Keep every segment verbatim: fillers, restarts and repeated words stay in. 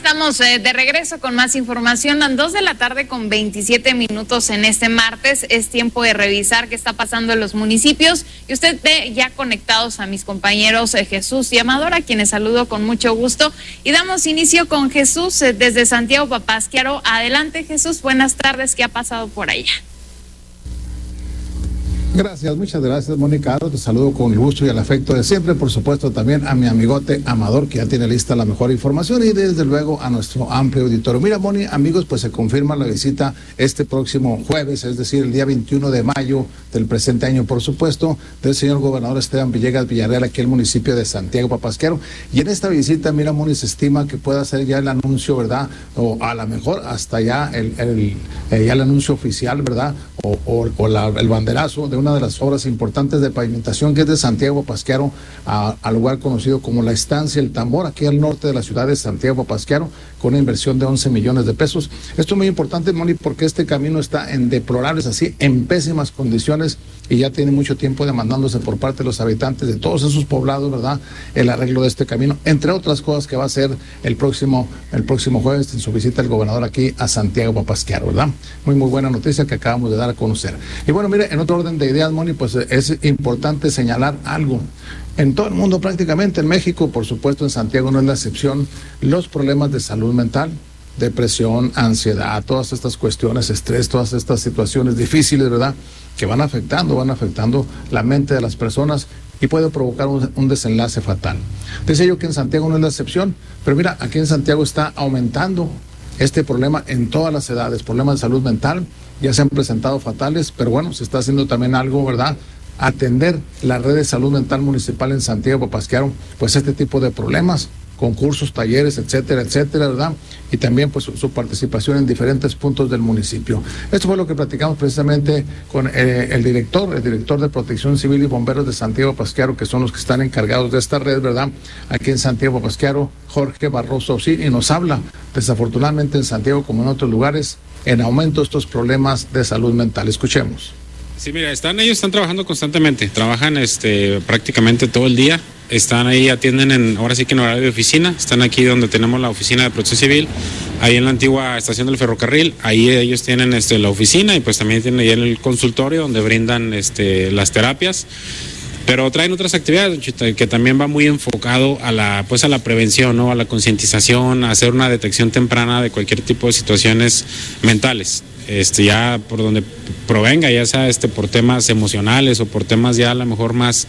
estamos eh, de regreso con más información. A dos de la tarde con veintisiete minutos en este martes. Es tiempo de revisar qué está pasando en los municipios. Y usted ve ya conectados a mis compañeros eh, Jesús y Amador, a quienes saludo con mucho gusto. Y damos inicio con Jesús eh, desde Santiago Papasquiaro. Adelante, Jesús. Buenas tardes. ¿Qué ha pasado por allá? Gracias, muchas gracias, Mónica. Te saludo con el gusto y el afecto de siempre. Por supuesto, también a mi amigote Amador, que ya tiene lista la mejor información, y desde luego a nuestro amplio auditorio. Mira, Moni, amigos, pues se confirma la visita este próximo jueves, es decir, el día veintiuno de mayo del presente año, por supuesto, del señor gobernador Esteban Villegas Villarreal, aquí al municipio de Santiago Papasquiaro. Y en esta visita, mira, Moni, se estima que pueda ser ya el anuncio, ¿verdad? O a lo mejor hasta ya el, el, el, ya el anuncio oficial, ¿verdad? O, o, o la, el banderazo de una de las obras importantes de pavimentación, que es de Santiago Papasquiaro al lugar conocido como la Estancia El Tambor, aquí al norte de la ciudad de Santiago Papasquiaro, con una inversión de once millones de pesos. Esto es muy importante, Moni, porque este camino está en deplorables, así, en pésimas condiciones, y ya tiene mucho tiempo demandándose por parte de los habitantes de todos esos poblados, ¿verdad?, el arreglo de este camino, entre otras cosas que va a hacer el próximo, el próximo jueves en su visita el gobernador aquí a Santiago Papasquiaro, ¿verdad? Muy, muy buena noticia que acabamos de dar a conocer. Y bueno, mire, en otro orden de ideas, Moni, pues es importante señalar algo. En todo el mundo prácticamente, en México, por supuesto en Santiago no es la excepción, los problemas de salud mental, depresión, ansiedad, todas estas cuestiones, estrés, todas estas situaciones difíciles, ¿verdad?, que van afectando, van afectando la mente de las personas y puede provocar un, un desenlace fatal. Decía yo que en Santiago no es la excepción, pero mira, aquí en Santiago está aumentando este problema en todas las edades, problemas de salud mental. Ya se han presentado fatales, pero bueno, se está haciendo también algo, ¿verdad?, atender la red de salud mental municipal en Santiago Papasquiaro, pues este tipo de problemas, concursos, talleres, etcétera, etcétera, ¿verdad? Y también pues su, su participación en diferentes puntos del municipio. Esto fue lo que platicamos precisamente con eh, el director, el director de Protección Civil y Bomberos de Santiago Papasquiaro, que son los que están encargados de esta red, ¿verdad?, aquí en Santiago Papasquiaro, Jorge Barroso, sí, y nos habla, desafortunadamente en Santiago como en otros lugares, en aumento estos problemas de salud mental. Escuchemos. Sí, mira, están ellos están trabajando constantemente, trabajan este prácticamente todo el día, están ahí, atienden en, ahora sí que en horario de oficina, están aquí donde tenemos la oficina de Protección Civil, ahí en la antigua estación del ferrocarril, ahí ellos tienen este la oficina y pues también tienen ahí el consultorio donde brindan este las terapias. Pero traen otras actividades que también va muy enfocado a la pues a la prevención, ¿no?, a la concientización, a hacer una detección temprana de cualquier tipo de situaciones mentales. Este ya por donde provenga, ya sea este por temas emocionales o por temas ya a lo mejor más,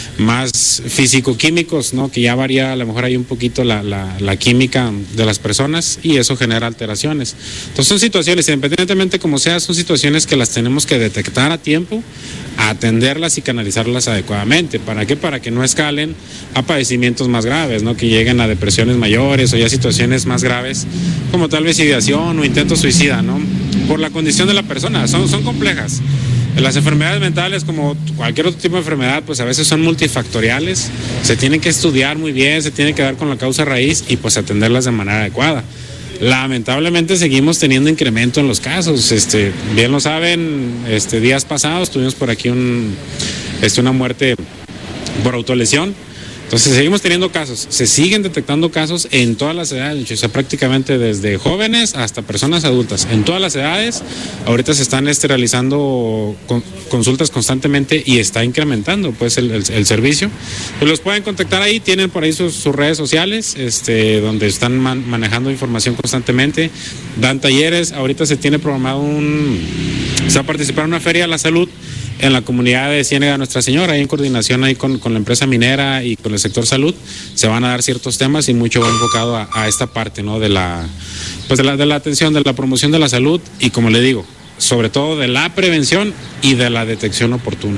más físico-químicos, ¿no?, que ya varía a lo mejor hay un poquito la, la, la química de las personas y eso genera alteraciones. Entonces son situaciones, independientemente como sea, son situaciones que las tenemos que detectar a tiempo, atenderlas y canalizarlas adecuadamente. ¿Para qué? Para que no escalen a padecimientos más graves, ¿no?, que lleguen a depresiones mayores o ya situaciones más graves como tal vez ideación o intento suicida, ¿no?, por la condición de la persona, son, son complejas. Las enfermedades mentales, como cualquier otro tipo de enfermedad, pues a veces son multifactoriales, se tienen que estudiar muy bien, se tiene que dar con la causa raíz y pues atenderlas de manera adecuada. Lamentablemente seguimos teniendo incremento en los casos, este, bien lo saben, este, días pasados tuvimos por aquí un, este, una muerte por autolesión. Entonces seguimos teniendo casos, se siguen detectando casos en todas las edades, o sea, prácticamente desde jóvenes hasta personas adultas, en todas las edades. Ahorita se están este, realizando con, consultas constantemente y está incrementando pues el, el, el servicio. Pues los pueden contactar ahí, tienen por ahí sus, sus redes sociales, este, donde están man, manejando información constantemente, dan talleres. Ahorita se tiene programado un, se va a participar en una feria de la salud en la comunidad de Ciénega Nuestra Señora, ahí en coordinación ahí con, con la empresa minera y con el sector salud, se van a dar ciertos temas y mucho va enfocado a, a esta parte, ¿no?, de la, pues de la, de la atención, de la promoción de la salud y, como le digo, sobre todo de la prevención y de la detección oportuna.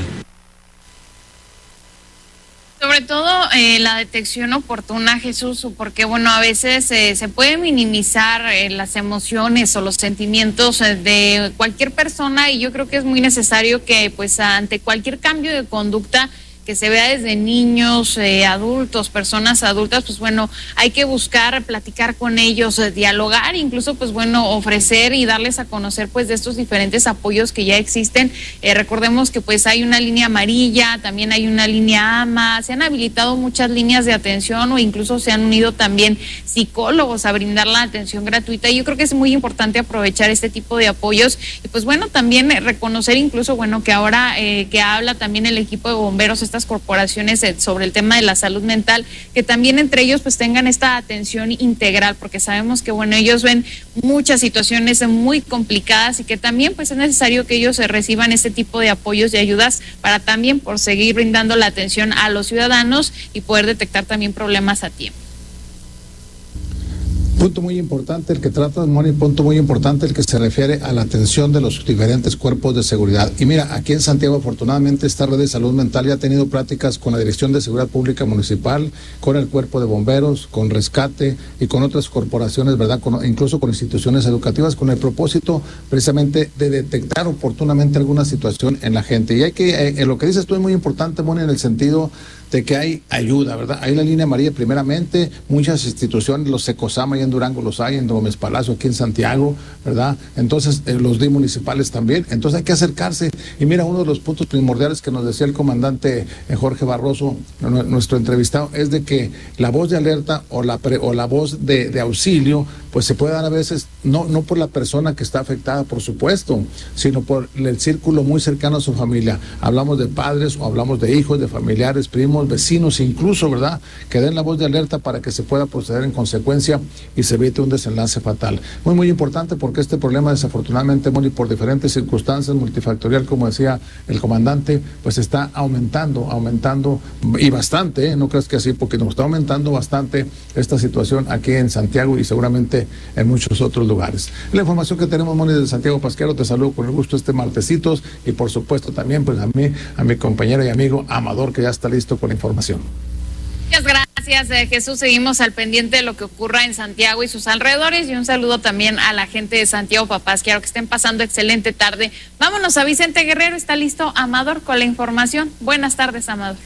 Sobre todo eh, la detección oportuna, Jesús, porque bueno, a veces eh, se puede minimizar eh, las emociones o los sentimientos eh, de cualquier persona, y yo creo que es muy necesario que pues ante cualquier cambio de conducta que se vea desde niños, eh, adultos, personas adultas, pues bueno, hay que buscar platicar con ellos, eh, dialogar, incluso pues bueno, ofrecer y darles a conocer pues de estos diferentes apoyos que ya existen. Eh, recordemos que pues hay una línea amarilla, también hay una línea AMA, se han habilitado muchas líneas de atención o incluso se han unido también psicólogos a brindar la atención gratuita, y yo creo que es muy importante aprovechar este tipo de apoyos y pues bueno, también eh, reconocer incluso bueno que ahora eh, que habla también el equipo de bomberos, estas corporaciones eh, sobre el tema de la salud mental, que también entre ellos pues tengan esta atención integral, porque sabemos que bueno, ellos ven muchas situaciones muy complicadas y que también pues es necesario que ellos eh, reciban este tipo de apoyos y ayudas para también por seguir brindando la atención a los ciudadanos y poder detectar también problemas a tiempo. Punto muy importante el que trata, Moni, punto muy importante el que se refiere a la atención de los diferentes cuerpos de seguridad. Y mira, aquí en Santiago, afortunadamente, esta red de salud mental ya ha tenido pláticas con la Dirección de Seguridad Pública Municipal, con el Cuerpo de Bomberos, con Rescate y con otras corporaciones, ¿verdad? Con, incluso con instituciones educativas, con el propósito precisamente de detectar oportunamente alguna situación en la gente. Y hay que, eh, en lo que dices tú es muy importante, Moni, en el sentido de que hay ayuda, ¿verdad? Hay la línea amarilla primeramente, muchas instituciones, los Secosama, en Durango los hay, en Gómez Palacio, aquí en Santiago, ¿verdad? Entonces, eh, los D I municipales también. Entonces hay que acercarse. Y mira, uno de los puntos primordiales que nos decía el comandante eh, Jorge Barroso, nuestro entrevistado, es de que la voz de alerta o la, pre, o la voz de, de auxilio, pues se puede dar a veces, no, no por la persona que está afectada, por supuesto, sino por el círculo muy cercano a su familia. Hablamos de padres o hablamos de hijos, de familiares, primos, vecinos, incluso, ¿verdad? Que den la voz de alerta para que se pueda proceder en consecuencia y se evite un desenlace fatal. Muy, muy importante porque este problema, desafortunadamente, Moni, por diferentes circunstancias, multifactorial, como decía el comandante, pues está aumentando, aumentando y bastante, ¿eh? No creas que así, porque nos está aumentando bastante esta situación aquí en Santiago y seguramente en muchos otros lugares. La información que tenemos, Moni, de Santiago Pasquero, te saludo con el gusto este martesitos y por supuesto también pues a mí, a mi compañero y amigo Amador, que ya está listo con información. Muchas gracias, eh, Jesús. Seguimos al pendiente de lo que ocurra en Santiago y sus alrededores, y un saludo también a la gente de Santiago Papás. Quiero que estén pasando excelente tarde. Vámonos a Vicente Guerrero. Está listo Amador con la información. Buenas tardes, Amador.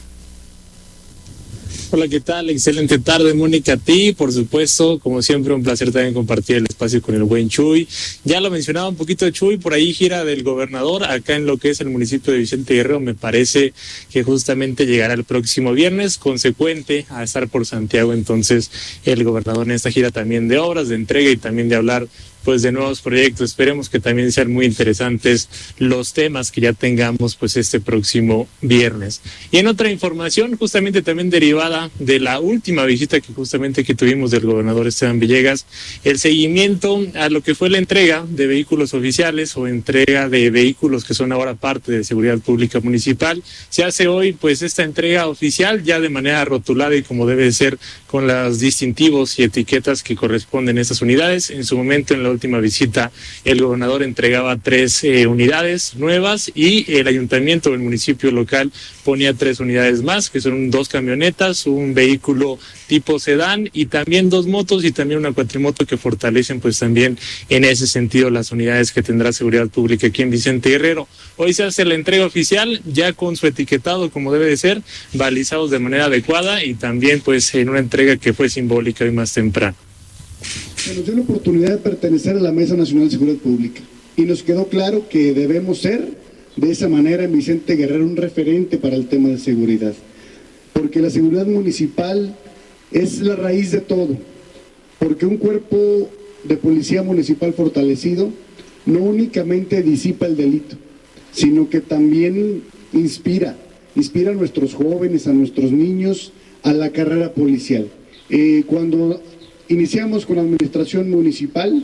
Hola, ¿qué tal? Excelente tarde, Mónica, a ti, por supuesto, como siempre, un placer también compartir el espacio con el buen Chuy. Ya lo mencionaba un poquito de Chuy, por ahí gira del gobernador, acá en lo que es el municipio de Vicente Guerrero, me parece que justamente llegará el próximo viernes, consecuente a estar por Santiago, entonces el gobernador en esta gira también de obras, de entrega y también de hablar pues de nuevos proyectos. Esperemos que también sean muy interesantes los temas que ya tengamos pues este próximo viernes. Y en otra información, justamente también derivada de la última visita que justamente que tuvimos del gobernador Esteban Villegas, el seguimiento a lo que fue la entrega de vehículos oficiales o entrega de vehículos que son ahora parte de Seguridad Pública Municipal. Se hace hoy pues esta entrega oficial ya de manera rotulada y como debe ser con los distintivos y etiquetas que corresponden a estas unidades. En su momento, en la última visita, el gobernador entregaba tres eh, unidades nuevas y el ayuntamiento del municipio local ponía tres unidades más, que son dos camionetas, un vehículo tipo sedán y también dos motos y también una cuatrimoto que fortalecen pues también en ese sentido las unidades que tendrá Seguridad Pública aquí en Vicente Guerrero. Hoy se hace la entrega oficial ya con su etiquetado como debe de ser, balizados de manera adecuada y también pues en una entrega que fue simbólica y más temprano. Se nos dio la oportunidad de pertenecer a la Mesa Nacional de Seguridad Pública y nos quedó claro que debemos ser de esa manera en Vicente Guerrero un referente para el tema de seguridad, porque la seguridad municipal es la raíz de todo, porque un cuerpo de policía municipal fortalecido no únicamente disipa el delito, sino que también inspira, inspira a nuestros jóvenes, a nuestros niños, a la carrera policial. Eh, cuando iniciamos con la administración municipal,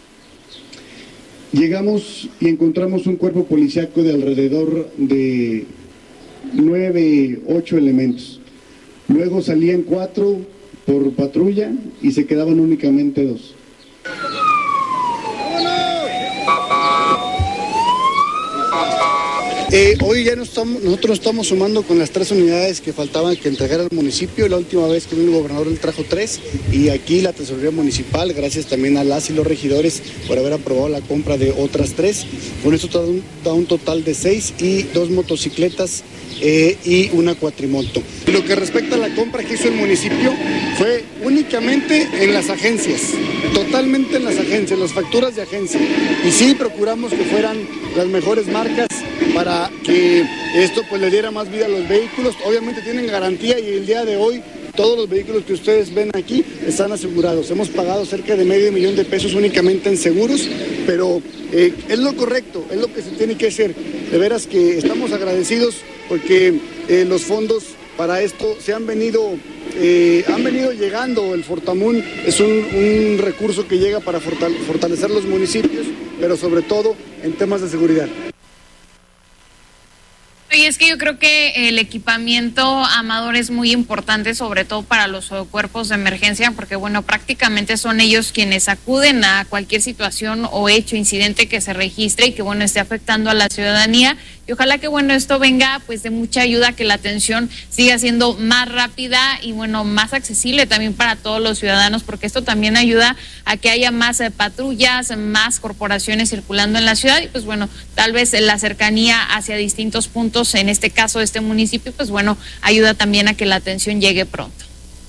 llegamos y encontramos un cuerpo policíaco de alrededor de nueve, ocho elementos. Luego salían cuatro por patrulla y se quedaban únicamente dos. Eh, hoy ya nos estamos, nosotros nos estamos sumando con las tres unidades que faltaban que entregar al municipio. La última vez que vino el gobernador él trajo tres y aquí la tesorería municipal, gracias también a las y los regidores por haber aprobado la compra de otras tres. Con esto da un, da un total de seis y dos motocicletas eh, y una cuatrimoto. Lo que respecta a la compra que hizo el municipio fue únicamente en las agencias, totalmente en las agencias, las facturas de agencia. Y sí procuramos que fueran las mejores marcas para que esto pues le diera más vida a los vehículos. Obviamente tienen garantía y el día de hoy todos los vehículos que ustedes ven aquí están asegurados. Hemos pagado cerca de medio millón de pesos únicamente en seguros, pero eh, es lo correcto, es lo que se tiene que hacer. De veras que estamos agradecidos porque eh, los fondos para esto se han venido, eh, han venido llegando. El Fortamun es un, un recurso que llega para fortalecer los municipios, pero sobre todo en temas de seguridad. Y es que yo creo que el equipamiento, Amador, es muy importante, sobre todo para los cuerpos de emergencia, porque bueno, prácticamente son ellos quienes acuden a cualquier situación o hecho, incidente que se registre y que bueno, esté afectando a la ciudadanía. Y ojalá que bueno, esto venga pues de mucha ayuda, que la atención siga siendo más rápida y bueno, más accesible también para todos los ciudadanos, porque esto también ayuda a que haya más eh, patrullas, más corporaciones circulando en la ciudad y pues bueno, tal vez la cercanía hacia distintos puntos, en este caso este municipio, pues bueno, ayuda también a que la atención llegue pronto.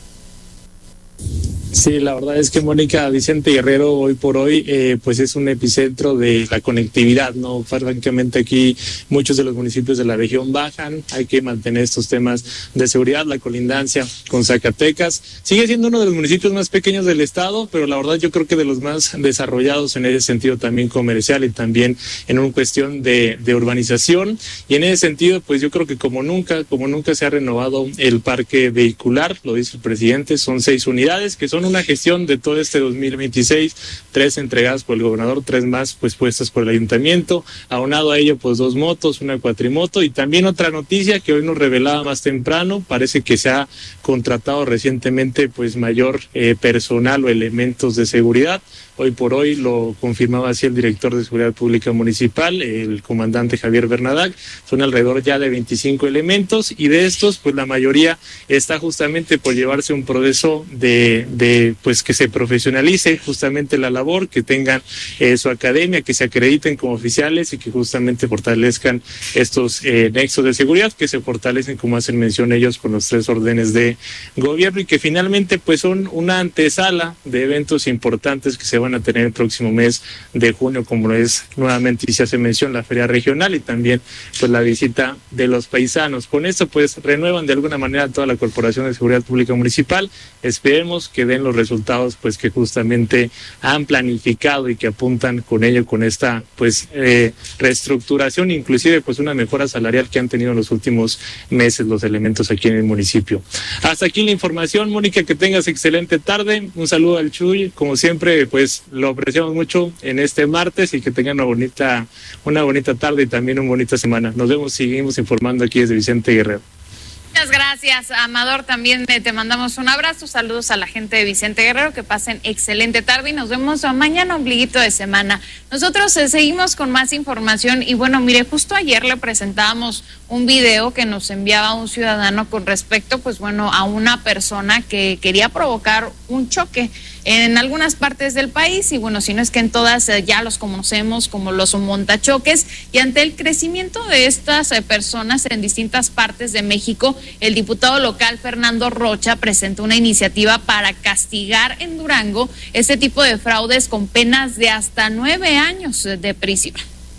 Sí, la verdad es que Mónica, Vicente Guerrero hoy por hoy eh, pues es un epicentro de la conectividad, ¿no? Francamente aquí muchos de los municipios de la región bajan, hay que mantener estos temas de seguridad, la colindancia con Zacatecas. Sigue siendo uno de los municipios más pequeños del estado, pero la verdad yo creo que de los más desarrollados en ese sentido también comercial y también en una cuestión de, de urbanización. Y en ese sentido pues yo creo que como nunca, como nunca se ha renovado el parque vehicular, lo dice el presidente, son seis unidades que son una gestión de todo este dos mil veintiséis, tres entregadas por el gobernador, tres más pues puestas por el ayuntamiento, aunado a ello pues dos motos, una cuatrimoto y también otra noticia que hoy nos revelaba más temprano, parece que se ha contratado recientemente pues mayor eh, personal o elementos de seguridad. Hoy por hoy lo confirmaba así el director de Seguridad Pública Municipal, el comandante Javier Bernadac. Son alrededor ya de veinticinco elementos y de estos pues la mayoría está justamente por llevarse un proceso de, de pues que se profesionalice justamente la labor, que tengan eh, su academia, que se acrediten como oficiales y que justamente fortalezcan estos eh, nexos de seguridad, que se fortalecen como hacen mención ellos con los tres órdenes de gobierno y que finalmente pues son una antesala de eventos importantes que se van a tener el próximo mes de junio, como es nuevamente y se hace mención la feria regional y también pues la visita de los paisanos. Con esto pues renuevan de alguna manera toda la Corporación de Seguridad Pública Municipal. Esperemos que den los resultados pues que justamente han planificado y que apuntan con ello, con esta pues eh, reestructuración, inclusive pues una mejora salarial que han tenido en los últimos meses los elementos aquí en el municipio. Hasta aquí la información, Mónica, que tengas excelente tarde. Un saludo al Chuy, como siempre pues lo apreciamos mucho en este martes y que tengan una bonita, una bonita tarde y también una bonita semana. Nos vemos, seguimos informando aquí desde Vicente Guerrero. Muchas gracias, Amador. También te mandamos un abrazo. Saludos a la gente de Vicente Guerrero. Que pasen excelente tarde y nos vemos mañana, ombliguito de semana. Nosotros eh, seguimos con más información. Y bueno, mire, justo ayer le presentábamos un video que nos enviaba un ciudadano con respecto, pues bueno, a una persona que quería provocar un choque en algunas partes del país y bueno, si no es que en todas eh, ya los conocemos como los montachoques, y ante el crecimiento de estas eh, personas en distintas partes de México, el diputado local Fernando Rocha presentó una iniciativa para castigar en Durango este tipo de fraudes con penas de hasta nueve años de prisión.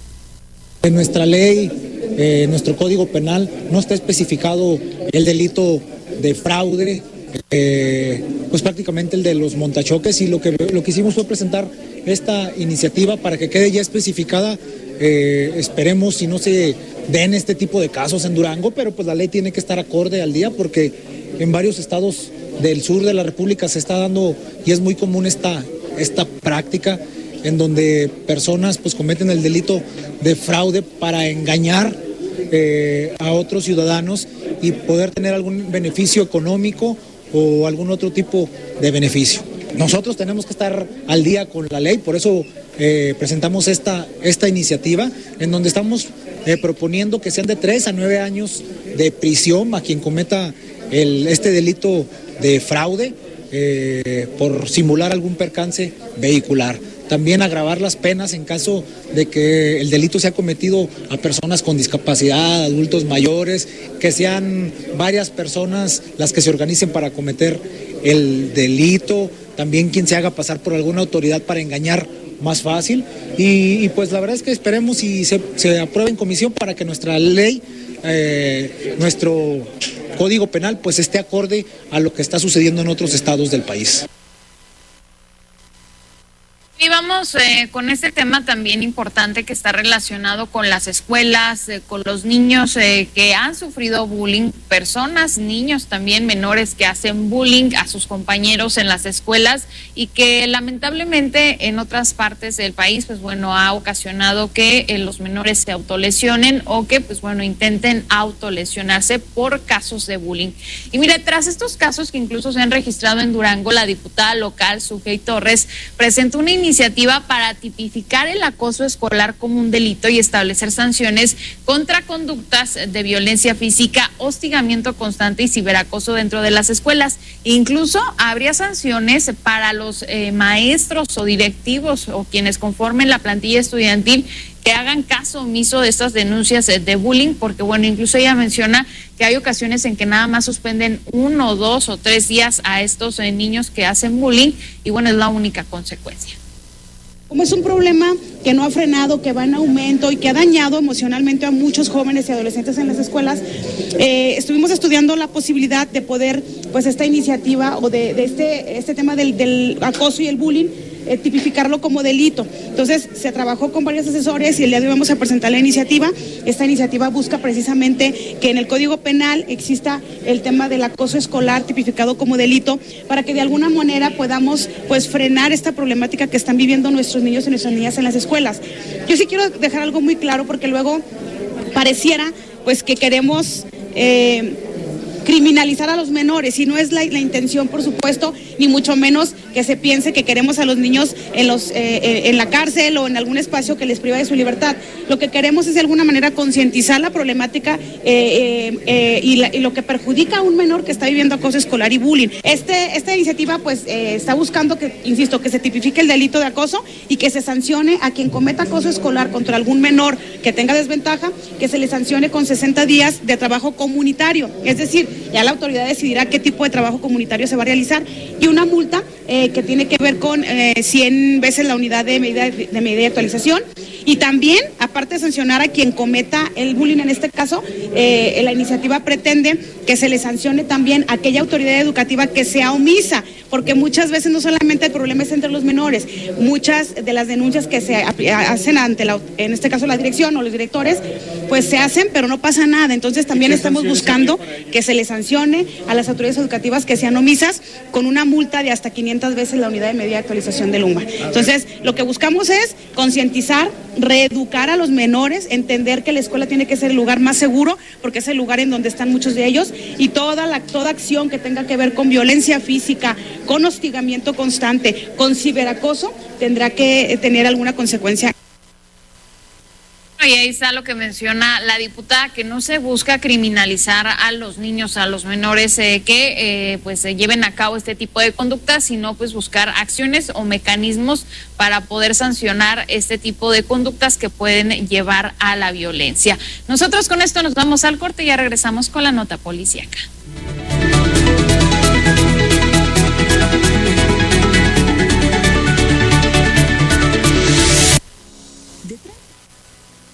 En nuestra ley, eh, nuestro Código Penal, no está especificado el delito de fraude, eh, pues prácticamente el de los montachoques, y lo que, lo que hicimos fue presentar esta iniciativa para que quede ya especificada. Eh, esperemos si no se den este tipo de casos en Durango, pero pues la ley tiene que estar acorde al día, porque en varios estados del sur de la República se está dando y es muy común esta, esta práctica en donde personas pues cometen el delito de fraude para engañar eh, a otros ciudadanos y poder tener algún beneficio económico o algún otro tipo de beneficio. Nosotros tenemos que estar al día con la ley, por eso eh, presentamos esta, esta iniciativa en donde estamos eh, proponiendo que sean de tres a nueve años de prisión a quien cometa el, este delito de fraude eh, por simular algún percance vehicular. También agravar las penas en caso de que el delito sea cometido a personas con discapacidad, adultos mayores, que sean varias personas las que se organicen para cometer el delito, también quien se haga pasar por alguna autoridad para engañar más fácil. Y, y pues la verdad es que esperemos y se, se apruebe en comisión para que nuestra ley, eh, nuestro Código Penal, pues esté acorde a lo que está sucediendo en otros estados del país. Y vamos eh, con este tema también importante que está relacionado con las escuelas, eh, con los niños eh, que han sufrido bullying, personas, niños también menores que hacen bullying a sus compañeros en las escuelas y que lamentablemente en otras partes del país, pues bueno, ha ocasionado que eh, los menores se autolesionen o que, pues bueno, intenten autolesionarse por casos de bullying. Y mire, tras estos casos que incluso se han registrado en Durango, la diputada local, Sugey Torres, presentó una iniciativa iniciativa para tipificar el acoso escolar como un delito y establecer sanciones contra conductas de violencia física, hostigamiento constante y ciberacoso dentro de las escuelas. Incluso habría sanciones para los eh, maestros o directivos o quienes conformen la plantilla estudiantil que hagan caso omiso de estas denuncias de bullying, porque bueno, incluso ella menciona que hay ocasiones en que nada más suspenden uno, dos o tres días a estos eh, niños que hacen bullying y bueno, es la única consecuencia. Como es un problema que no ha frenado, que va en aumento y que ha dañado emocionalmente a muchos jóvenes y adolescentes en las escuelas, eh, estuvimos estudiando la posibilidad de poder, pues esta iniciativa o de, de este, este tema del, del acoso y el bullying, eh, tipificarlo como delito. Entonces se trabajó con varios asesores y el día de hoy vamos a presentar la iniciativa. Esta iniciativa busca precisamente que en el Código Penal exista el tema del acoso escolar tipificado como delito para que de alguna manera podamos pues frenar esta problemática que están viviendo nuestros niños y nuestras niñas en las escuelas. Yo sí quiero dejar algo muy claro porque luego pareciera pues que queremos eh, criminalizar a los menores y no es la, la intención, por supuesto, ni mucho menos que se piense que queremos a los niños en, los, eh, en la cárcel o en algún espacio que les priva de su libertad. Lo que queremos es de alguna manera concientizar la problemática eh, eh, eh, y, la, y lo que perjudica a un menor que está viviendo acoso escolar y bullying. Este, esta iniciativa pues eh, está buscando que, insisto, que se tipifique el delito de acoso y que se sancione a quien cometa acoso escolar contra algún menor que tenga desventaja, que se le sancione con sesenta días de trabajo comunitario. Es decir, ya la autoridad decidirá qué tipo de trabajo comunitario se va a realizar y una multa eh, que tiene que ver con eh, cien veces la unidad de medida de, de medida de actualización y también, aparte de sancionar a quien cometa el bullying en este caso, eh, la iniciativa pretende que se le sancione también a aquella autoridad educativa que sea omisa, porque muchas veces no solamente el problema es entre los menores, muchas de las denuncias que se hacen ante la, en este caso la dirección o los directores, pues se hacen pero no pasa nada, entonces también estamos buscando que se le sancione a las autoridades educativas que sean omisas con una multa de hasta quinientas veces la unidad de medida de actualización del U M A. Entonces, lo que buscamos es concientizar, reeducar a los menores, entender que la escuela tiene que ser el lugar más seguro, porque es el lugar en donde están muchos de ellos, y toda la toda acción que tenga que ver con violencia física, con hostigamiento constante, con ciberacoso, tendrá que tener alguna consecuencia. Y ahí está lo que menciona la diputada, que no se busca criminalizar a los niños, a los menores eh, que eh, pues se lleven a cabo este tipo de conductas, sino pues buscar acciones o mecanismos para poder sancionar este tipo de conductas que pueden llevar a la violencia. Nosotros con esto nos vamos al corte y ya regresamos con la nota policíaca.